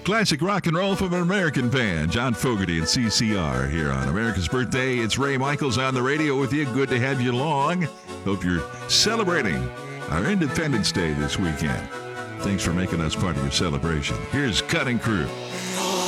Classic rock and roll from an American band. John Fogerty and CCR here on America's Birthday. It's Ray Michaels on the radio with you. Good to have you along. Hope you're celebrating our Independence Day this weekend. Thanks for making us part of your celebration. Here's Cutting Crew.